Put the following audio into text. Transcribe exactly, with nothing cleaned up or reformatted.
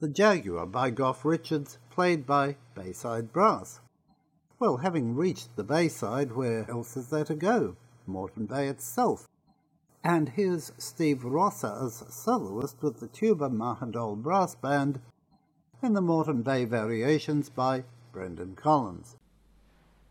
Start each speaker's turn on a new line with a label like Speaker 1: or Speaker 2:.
Speaker 1: The Jaguar by Goff Richards, played by Bayside Brass. Well, having reached the Bayside, where else is there to go? Moreton Bay itself. And here's Steve Rosser as soloist with the Tuba Mahandol Brass Band in the Moreton Bay Variations by Brendan Collins.